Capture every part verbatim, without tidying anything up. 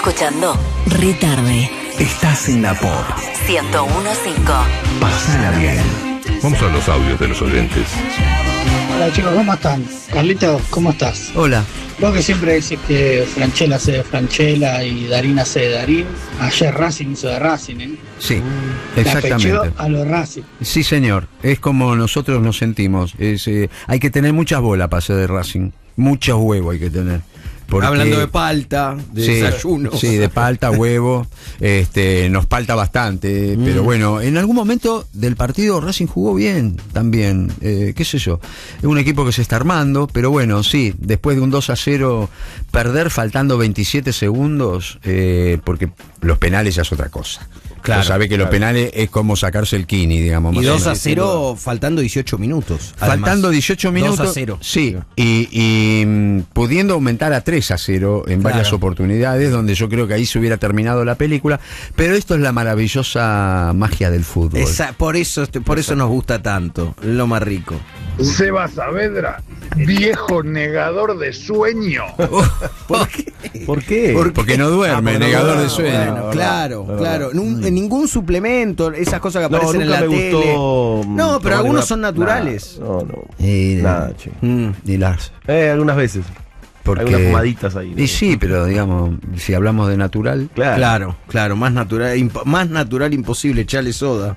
escuchando Retarde. Estás en la Pop. ciento uno punto cinco. Pasala bien. Vamos a los audios de los oyentes. Hola chicos, ¿cómo están? Carlitos, ¿cómo estás? Hola. Vos que siempre decís que Franchella hace de Franchella y Darín hace de Darín. Ayer Racing hizo de Racing, ¿eh? Sí, Le exactamente. apecheó a los Racing. Sí, señor. Es como nosotros nos sentimos. Es, eh, hay que tener muchas bolas para ser de Racing. Muchos huevos hay que tener. Porque, hablando de palta, de sí, desayuno. Sí, de palta, huevo. este, nos palta bastante. Mm. Pero bueno, en algún momento del partido Racing jugó bien también. Eh, ¿Qué sé yo? Es un equipo que se está armando. Pero bueno, sí, después de un dos a cero perder faltando veintisiete segundos, eh, porque los penales ya es otra cosa. Claro, sabe que claro. Los penales es como sacarse el kini, digamos. Y dos a cero faltando dieciocho minutos. Faltando además, dieciocho minutos. dos a cero. Sí, y, y pudiendo aumentar a tres a cero en claro. varias oportunidades, donde yo creo que ahí se hubiera terminado la película. Pero esto es la maravillosa magia del fútbol. Esa, por eso, por eso nos gusta tanto, lo más rico. Seba Saavedra, viejo negador de sueño. ¿Por qué? ¿Por qué? Porque, Porque no duerme, ah, negador no, de sueño. Bueno, claro, no, claro. No, no. En ningún suplemento, esas cosas que aparecen no, en la me tele. Gustó, no, pero algunos una... son naturales. Nah, no, no. Eh, Nada, che. Mm, y las... Eh, algunas veces. Porque... Algunas fumaditas ahí. ¿no? Y sí, pero digamos, si hablamos de natural. Claro, claro, claro más natural, imp más natural imposible, echarle soda.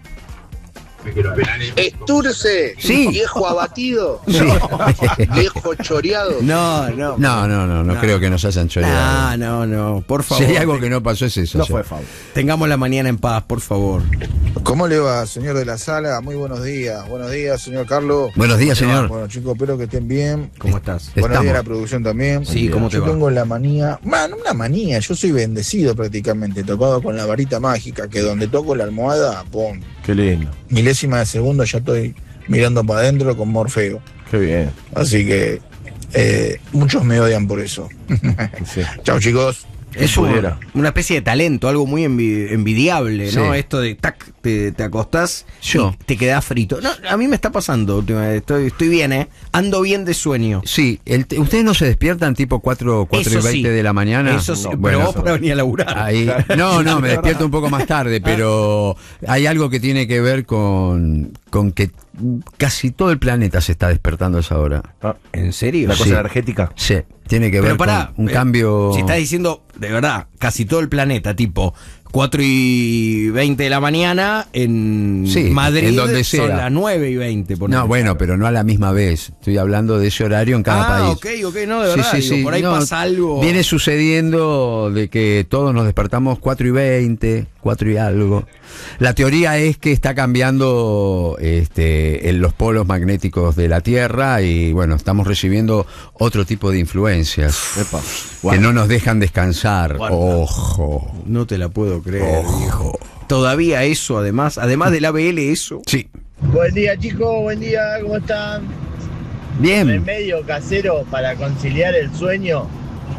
Esturce, sí. Viejo abatido, sí. Viejo choreado. No, no, no, no, no, no, no creo que nos hayan choreado. Ah, no, no, por favor. Si hay algo que no pasó es eso. No fue favor. Tengamos la mañana en paz, por favor. ¿Cómo le va, señor de la sala? Muy buenos días. Buenos días, señor Carlos. Buenos días, señor. Bueno, chicos, espero que estén bien. ¿Cómo estás? Buenos Estamos. días a la producción también. Sí, ¿cómo te yo va? Yo tengo la manía, man, una manía, yo soy bendecido prácticamente, tocado con la varita mágica, que donde toco la almohada, pum. Qué lindo. Milésima de segundo ya estoy mirando para adentro con Morfeo. Qué bien. Así que eh, muchos me odian por eso. Sí. Chao, chicos. Es una, una especie de talento, algo muy envi envidiable, ¿no? Sí. Esto de tac, te, te acostás Yo. y te quedás frito. No, a mí me está pasando últimamente, estoy, estoy bien, ¿eh? Ando bien de sueño. Sí, el, ¿ustedes no se despiertan tipo cuatro, cuatro y veinte sí. de la mañana? Eso sí, no, pero bueno, vos para venir a laburar. Ahí, no, no, me despierto un poco más tarde, pero hay algo que tiene que ver con, con que casi todo el planeta se está despertando a esa hora. Ah, ¿en serio? ¿La cosa sí. energética? Sí, tiene que pero ver pará, con un eh, cambio... Si estás diciendo, de verdad, casi todo el planeta, tipo cuatro y veinte de la mañana en sí, Madrid en donde sea. Son las nueve y veinte. No, bueno, pero no a la misma vez. Estoy hablando de ese horario en cada ah, país. Ah, ok, ok, no, de verdad, sí, sí, digo, sí. por ahí no, pasa algo. Viene sucediendo de que todos nos despertamos cuatro y veinte, cuatro y algo. La teoría es que está cambiando este, en los polos magnéticos de la Tierra y bueno, estamos recibiendo otro tipo de influencias. Epa, que no nos dejan descansar. Guarda. Ojo. No te la puedo creer, Ojo. viejo. Todavía eso, además, además del A B L, eso. Sí. Buen día, chicos, buen día, ¿cómo están? Bien. Remedio casero para conciliar el sueño.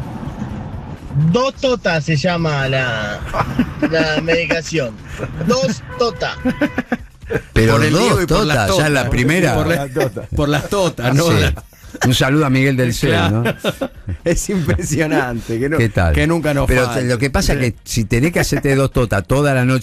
Dos totas se llama la, la medicación. Dos totas. Pero por el dos totas, tota, ya la primera. Por, la, por las totas, ¿no? Sí. Un saludo a Miguel del Cel, claro. ¿no? Es impresionante. Que no, ¿Qué tal? Que nunca nos Pero falte. Lo que pasa es que si tenés que hacerte dos totas toda la noche